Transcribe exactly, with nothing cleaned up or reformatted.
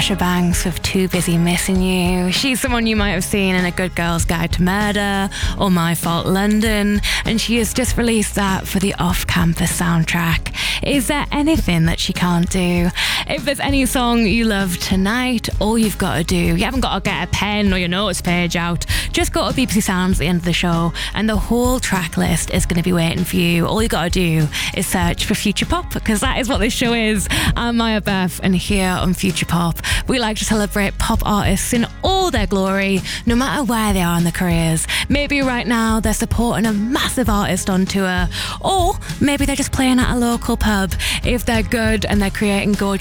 Sasha Banks with Too Busy Missing You. She's someone you might have seen in A Good Girl's Guide to Murder or My Fault London, and she has just released that for the Off-Campus soundtrack. Is there anything that she can't do? If there's any song you love tonight, all you've got to do, you haven't got to get a pen or your notes page out, just go to B B C Sounds at the end of the show and the whole track list is going to be waiting for you. All you got to do is search for Future Pop, because that is what this show is. I'm Maya Beth, and here on Future Pop, we like to celebrate pop artists in all their glory, no matter where they are in their careers. Maybe right now they're supporting a massive artist on tour, or maybe they're just playing at a local pub. If they're good and they're creating gorgeous